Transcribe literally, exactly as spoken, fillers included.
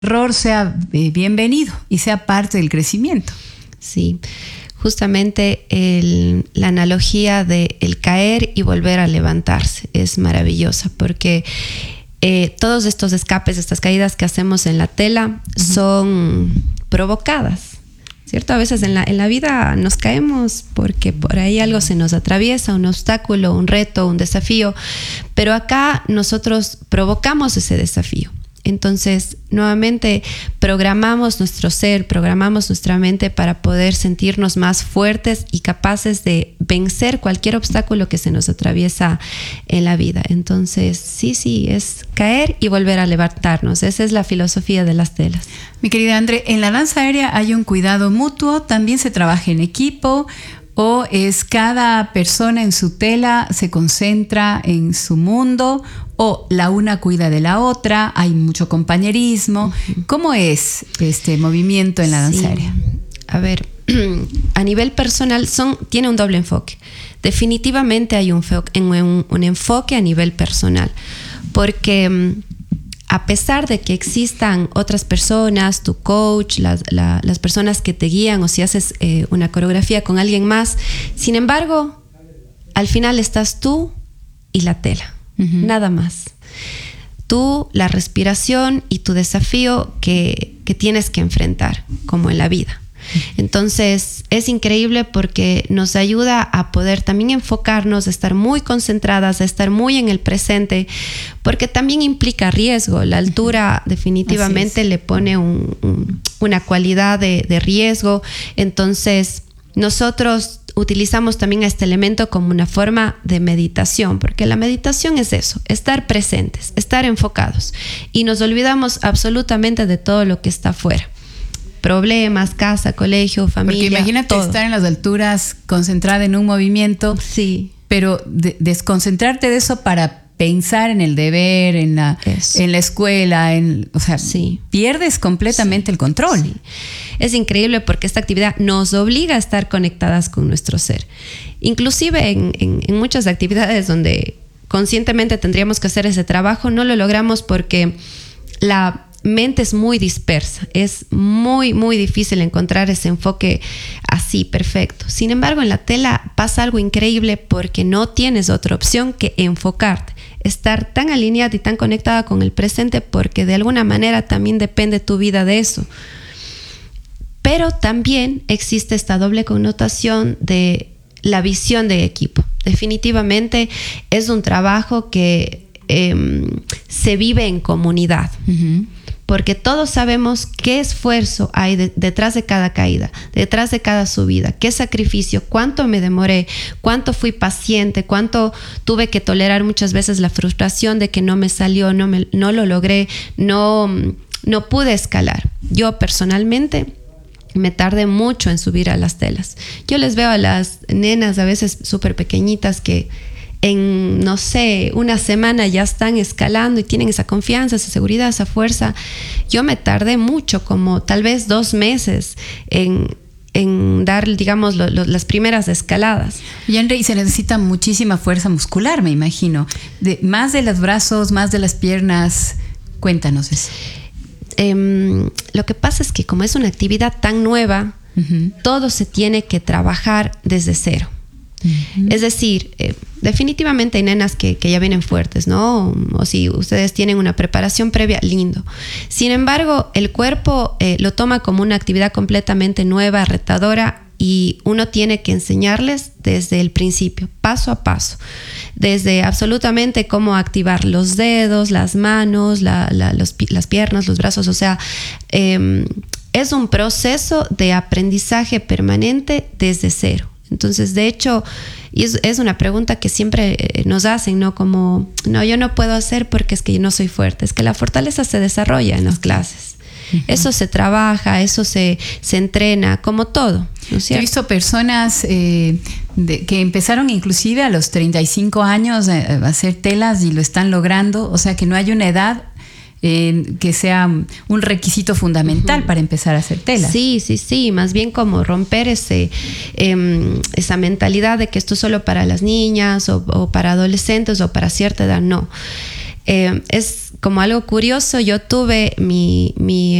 error sea eh, bienvenido y sea parte del crecimiento. Sí, justamente el, la analogía de el caer y volver a levantarse es maravillosa, porque eh, todos estos escapes, estas caídas que hacemos en la tela, uh-huh, son provocadas, ¿cierto? A veces en la, en la vida nos caemos porque por ahí algo se nos atraviesa, un obstáculo, un reto, un desafío, pero acá nosotros provocamos ese desafío. Entonces, nuevamente programamos nuestro ser, programamos nuestra mente para poder sentirnos más fuertes y capaces de vencer cualquier obstáculo que se nos atraviesa en la vida. Entonces, sí, sí, es caer y volver a levantarnos. Esa es la filosofía de las telas. Mi querida André, en la danza aérea hay un cuidado mutuo, también se trabaja en equipo, o es cada persona en su tela se concentra en su mundo, o la una cuida de la otra, hay mucho compañerismo. Uh-huh. ¿Cómo es este movimiento en la danza sí. aérea? A ver, a nivel personal son, tiene un doble enfoque. Definitivamente hay un, un, un enfoque a nivel personal, porque a pesar de que existan otras personas, tu coach, las, la, las personas que te guían, o si haces eh, una coreografía con alguien más, sin embargo, al final estás tú y la tela. Uh-huh. Nada más. Tú, la respiración y tu desafío que, que tienes que enfrentar, como en la vida. Entonces es increíble porque nos ayuda a poder también enfocarnos, a estar muy concentradas, a estar muy en el presente, porque también implica riesgo. La altura definitivamente le pone un, un, una cualidad de, de riesgo. Entonces nosotros utilizamos también este elemento como una forma de meditación, porque la meditación es eso, estar presentes, estar enfocados, y nos olvidamos absolutamente de todo lo que está afuera. Problemas, casa, colegio, familia. Porque imagínate todo. Estar en las alturas, concentrada en un movimiento, sí, pero de, desconcentrarte de eso para pensar en el deber, en la, en la escuela, en, o sea, sí. pierdes completamente sí. el control. Sí. Es increíble porque esta actividad nos obliga a estar conectadas con nuestro ser. Inclusive en, en, en muchas actividades donde conscientemente tendríamos que hacer ese trabajo, no lo logramos porque la mente es muy dispersa, es muy muy difícil encontrar ese enfoque así perfecto. Sin embargo, en la tela pasa algo increíble porque no tienes otra opción que enfocarte, estar tan alineada y tan conectada con el presente, porque de alguna manera también depende tu vida de eso. Pero también existe esta doble connotación de la visión de equipo. Definitivamente es un trabajo que eh, se vive en comunidad. Uh-huh. Porque todos sabemos qué esfuerzo hay de, detrás de cada caída, detrás de cada subida, qué sacrificio, cuánto me demoré, cuánto fui paciente, cuánto tuve que tolerar muchas veces la frustración de que no me salió, no, me, no lo logré, no, no pude escalar. Yo personalmente me tardé mucho en subir a las telas. Yo les veo a las nenas a veces súper pequeñitas que en, no sé, una semana ya están escalando y tienen esa confianza, esa seguridad, esa fuerza. Yo me tardé mucho, como tal vez dos meses en, en dar, digamos, lo, lo, las primeras escaladas. Y André, se necesita muchísima fuerza muscular, me imagino. De, más de los brazos, más de las piernas. Cuéntanos eso. Eh, lo que pasa es que como es una actividad tan nueva, uh-huh. todo se tiene que trabajar desde cero. Uh-huh. Es decir, eh, definitivamente hay nenas que, que ya vienen fuertes, ¿no? O si ustedes tienen una preparación previa, lindo. Sin embargo, el cuerpo eh, lo toma como una actividad completamente nueva, retadora, y uno tiene que enseñarles desde el principio, paso a paso, desde absolutamente cómo activar los dedos, las manos, la, la, los, las piernas, los brazos. O sea, eh, es un proceso de aprendizaje permanente desde cero. Entonces, de hecho, y es, es una pregunta que siempre nos hacen, ¿no? Como, no, yo no puedo hacer porque es que yo no soy fuerte. Es que la fortaleza se desarrolla en las clases. Uh-huh. Eso se trabaja, eso se, se entrena, como todo, ¿no es cierto? He visto personas eh, de, que empezaron inclusive a los treinta y cinco años a, a hacer telas y lo están logrando. O sea, que no hay una edad Eh, que sea un requisito fundamental uh-huh. para empezar a hacer telas. Sí, sí, sí, más bien como romper ese, eh, esa mentalidad de que esto es solo para las niñas o, o para adolescentes o para cierta edad. No, eh, es como algo curioso, yo tuve mi, mi